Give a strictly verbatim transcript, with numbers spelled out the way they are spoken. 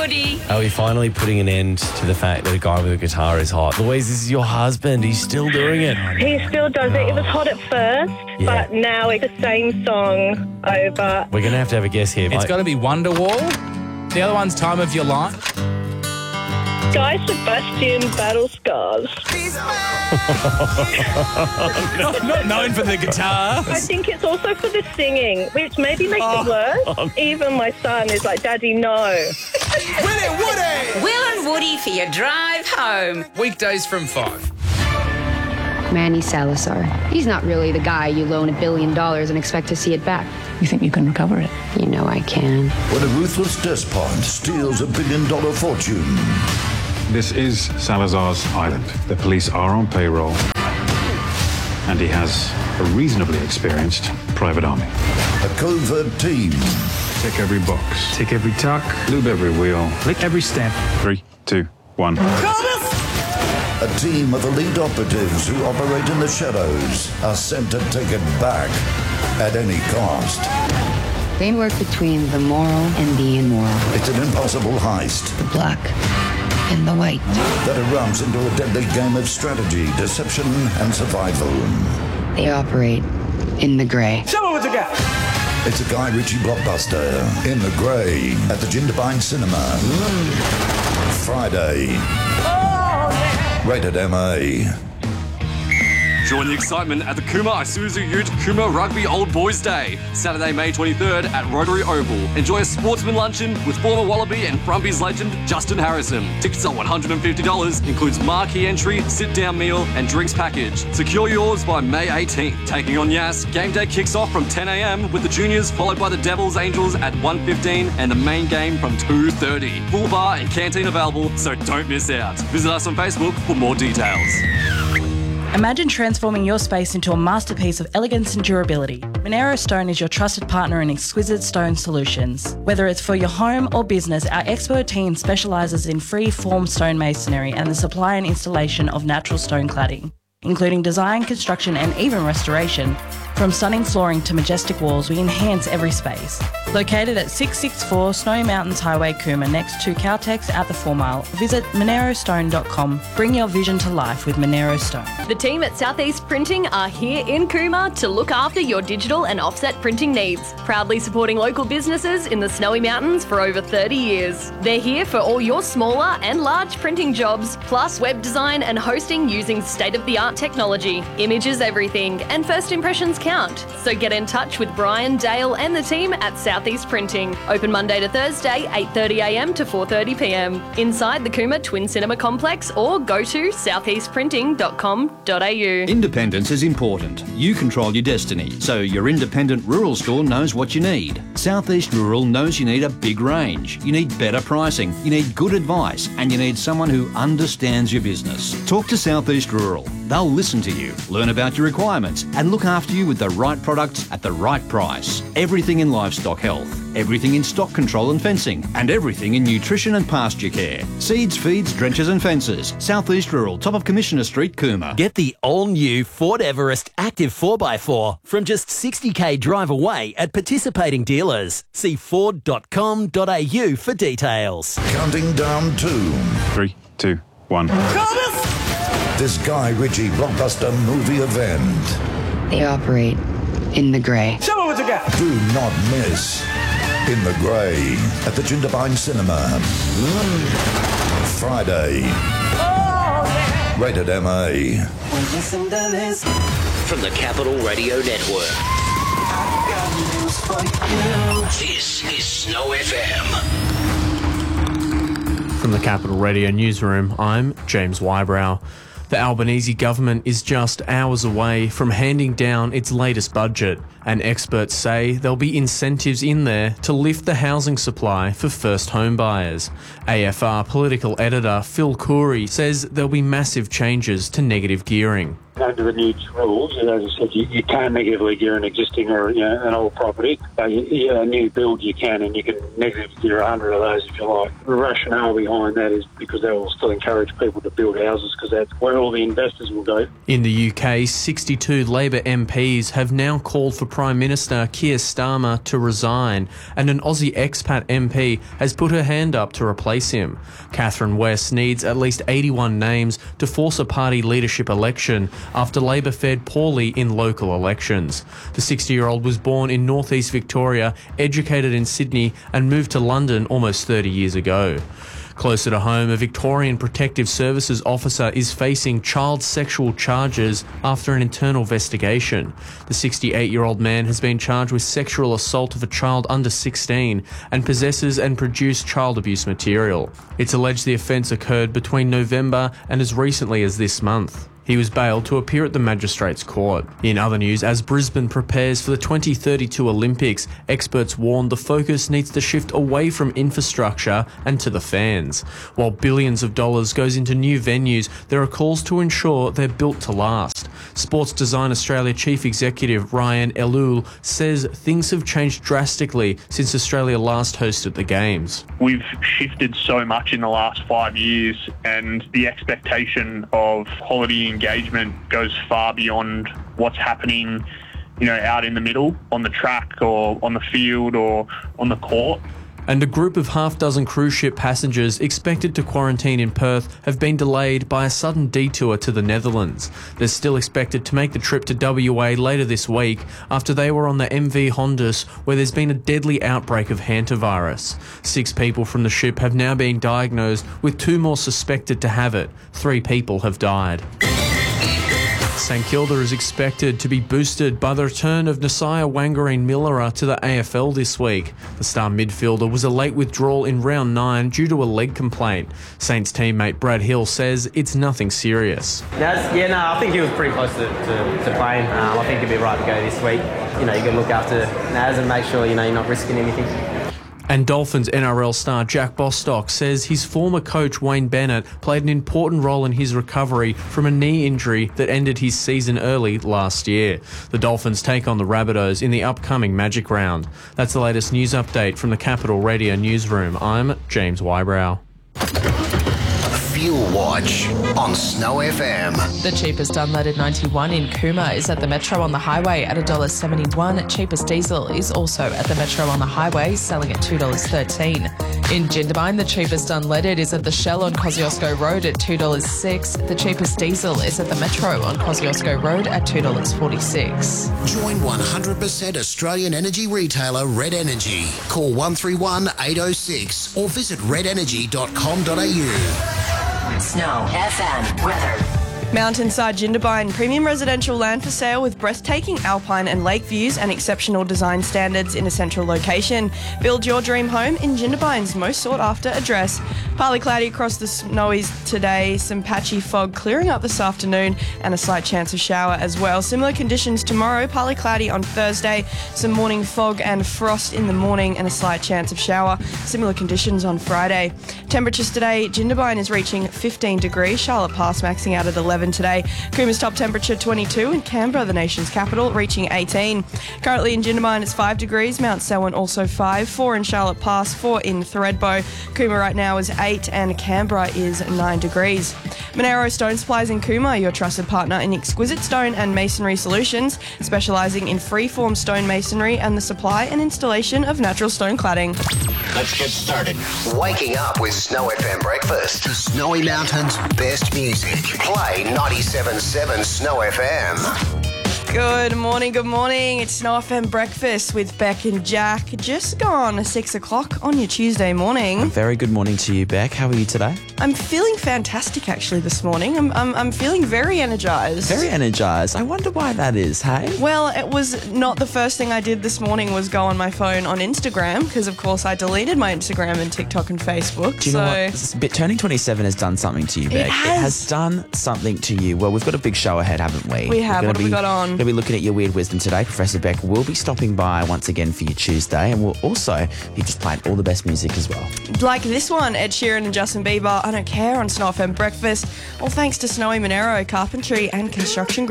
Woody. Are we finally putting an end to the fact that a guy with a guitar is hot? Louise, this is your husband. He's still doing it. He still does it. It was hot at first, Yeah. but now it's the same song over. We're going to have to have a guess here. It's Like- got to be Wonderwall. The other one's Time of Your Life. Guy Sebastian, Battle Scars. not, not known for the guitar. I think it's also for the singing, which maybe makes Oh. it worse. Even my son is like, Daddy, no. Willie Woody! Will and Woody for your drive home. Weekdays from five. Manny Salazar. He's not really the guy you loan a billion dollars and expect to see it back. You think you can recover it? You know I can. When a ruthless despot steals a billion-dollar fortune. This is Salazar's island. The police are on payroll, and he has a reasonably experienced private army. A covert team. Tick every box. Tick every tuck. Lube every wheel. Lick every step. Three, two, one. A team of elite operatives who operate in the shadows are sent to take it back at any cost. They work between the moral and the immoral. It's an impossible heist The black and the white. that erupts into a deadly game of strategy, deception, and survival. They operate in the gray. Show me what you got. It's a Guy Ritchie blockbuster, In the Grey, at the Jindabyne Cinema. Friday. Rated M A. Join the excitement at the Kuma Isuzu Ute Kuma Rugby Old Boys Day, Saturday, May twenty-third at Rotary Oval. Enjoy a sportsman luncheon with former Wallaby and Brumbies legend Justin Harrison. Tickets are one hundred fifty dollars, includes marquee entry, sit-down meal and drinks package. Secure yours by May eighteenth. Taking on Yass, game day kicks off from ten a.m. with the juniors, followed by the Devils Angels at one fifteen and the main game from two thirty. Full bar and canteen available, so don't miss out. Visit us on Facebook for more details. Imagine transforming your space into a masterpiece of elegance and durability. Monero Stone is your trusted partner in exquisite stone solutions. Whether it's for your home or business, our expert team specialises in free-form stonemasonry and the supply and installation of natural stone cladding, including design, construction and even restoration. From stunning flooring to majestic walls, we enhance every space. Located at six sixty-four Snowy Mountains Highway, Cooma, next to Caltex at the four mile, visit monero stone dot com. Bring your vision to life with Monero Stone. The team at Southeast Printing are here in Cooma to look after your digital and offset printing needs, proudly supporting local businesses in the Snowy Mountains for over thirty years. They're here for all your smaller and large printing jobs, plus web design and hosting using state-of-the-art technology. Image is everything, and first impressions count. So get in touch with Brian, Dale and the team at Southeast Printing. Open Monday to Thursday, eight thirty a m to four thirty p m inside the Cooma Twin Cinema Complex, or go to southeast printing dot com dot a u. Independence is important. You control your destiny, so your independent rural store knows what you need. Southeast Rural knows you need a big range, you need better pricing, you need good advice, and you need someone who understands your business. Talk to Southeast Rural. They'll listen to you, learn about your requirements, and look after you with the right products at the right price. Everything in livestock health, everything in stock control and fencing, and everything in nutrition and pasture care. Seeds, feeds, drenches and fences. Southeast Rural, top of Commissioner Street, Cooma. Get the all-new Ford Everest Active four by four from just sixty k drive away at participating dealers. See ford dot com dot a u for details. Counting down to... Three, two, one. This Guy Ritchie blockbuster movie event. They operate in the grey. Show me what you got. Do not miss In the Grey at the Jindabyne Cinema. Friday. Rated M A. From the Capital Radio Network. This is Snow F M. From the Capital Radio Newsroom, I'm James Wybrow. The Albanese government is just hours away from handing down its latest budget, and experts say there'll be incentives in there to lift the housing supply for first home buyers. A F R political editor Phil Coorey says there'll be massive changes to negative gearing. Under the new rules, and as I said, you, you can negatively gear an existing or you know, an old property. But you, you, a new build you can, and you can negative gear one hundred of those if you like. The rationale behind that is because they will still encourage people to build houses because that's where all the investors will go. In the U K, sixty-two Labor M Ps have now called for Prime Minister Keir Starmer to resign, and an Aussie expat M P has put her hand up to replace him. Catherine West needs at least eighty-one names to force a party leadership election after Labor fared poorly in local elections. The sixty-year-old was born in northeast Victoria, educated in Sydney, and moved to London almost thirty years ago. Closer to home, a Victorian Protective Services officer is facing child sexual charges after an internal investigation. The sixty-eight-year-old man has been charged with sexual assault of a child under sixteen and possesses and produced child abuse material. It's alleged the offence occurred between November and as recently as this month. He was bailed to appear at the Magistrates Court. In other news, as Brisbane prepares for the twenty thirty-two Olympics, experts warn the focus needs to shift away from infrastructure and to the fans. While billions of dollars goes into new venues, there are calls to ensure they're built to last. Sports Design Australia Chief Executive Ryan Elul says things have changed drastically since Australia last hosted the Games. We've shifted so much in the last five years and the expectation of quality engagement goes far beyond what's happening, you know, out in the middle, on the track or on the field or on the court. And a group of half-dozen cruise ship passengers expected to quarantine in Perth have been delayed by a sudden detour to the Netherlands. They're still expected to make the trip to W A later this week after they were on the M V Hondas, where there's been a deadly outbreak of hantavirus. Six people from the ship have now been diagnosed, with two more suspected to have it. Three people have died. St Kilda is expected to be boosted by the return of Nasiah Wangareen-Millera to the A F L this week. The star midfielder was a late withdrawal in round nine due to a leg complaint. Saints teammate Brad Hill says it's nothing serious. Yes, yeah, no, I think he was pretty close to, to, to playing. Um, I think he'd be right to go this week. You know, you got to look after Naz and make sure, you know, you're not risking anything. And Dolphins N R L star Jack Bostock says his former coach Wayne Bennett played an important role in his recovery from a knee injury that ended his season early last year. The Dolphins take on the Rabbitohs in the upcoming Magic Round. That's the latest news update from the Capital Radio Newsroom. I'm James Wybrow. Fuel Watch on Snow F M. The cheapest unleaded ninety-one in Cooma is at the Metro on the Highway at one dollar seventy-one. Cheapest diesel is also at the Metro on the Highway, selling at two dollars thirteen. In Jindabyne, the cheapest unleaded is at the Shell on Kosciuszko Road at two dollars six. The cheapest diesel is at the Metro on Kosciuszko Road at two dollars forty-six. Join one hundred percent Australian energy retailer Red Energy. Call one three one, eight oh six or visit red energy dot com dot a u. Snow F M weather. Mountainside Jindabyne, premium residential land for sale with breathtaking alpine and lake views and exceptional design standards in a central location. Build your dream home in Jindabyne's most sought after address. Partly cloudy across the snowies today, some patchy fog clearing up this afternoon and a slight chance of shower as well. Similar conditions tomorrow, partly cloudy on Thursday, some morning fog and frost in the morning and a slight chance of shower. Similar conditions on Friday. Temperatures today, Jindabyne is reaching fifteen degrees, Charlotte Pass maxing out at eleven today. Cooma's top temperature twenty-two and Canberra, the nation's capital, reaching eighteen. Currently in Jindabyne it's five degrees, Mount Selwyn also five, four in Charlotte Pass, four in Thredbo. Cooma right now is eight and Canberra is nine degrees. Monero Stone Supplies in Cooma, your trusted partner in exquisite stone and masonry solutions, specialising in free-form stone masonry and the supply and installation of natural stone cladding. Let's get started. Waking up with Snow F M breakfast. The Snowy Mountains' best music. Play ninety-seven point seven Snow F M. Good morning, good morning. It's Snow F M breakfast with Beck and Jack. Just gone six o'clock on your Tuesday morning. A very good morning to you, Beck. How are you today? I'm feeling fantastic actually this morning. I'm I'm, I'm feeling very energised. Very energised. I wonder why that is, hey? Well, it was not the first thing I did this morning was go on my phone on Instagram because of course I deleted my Instagram and TikTok and Facebook. Do you so... know what? This bit, turning twenty-seven has done something to you, Beck. It has. It has done something to you. Well, we've got a big show ahead, haven't we? We have. What have be, we got on? We're going to be looking at your weird wisdom today. Professor Beck will be stopping by once again for your Tuesday, and we'll also be just playing all the best music as well. Like this one, Ed Sheeran and Justin Bieber, I Don't Care on Snow F M Breakfast. All thanks to Snowy Monero, Carpentry and Construction Group.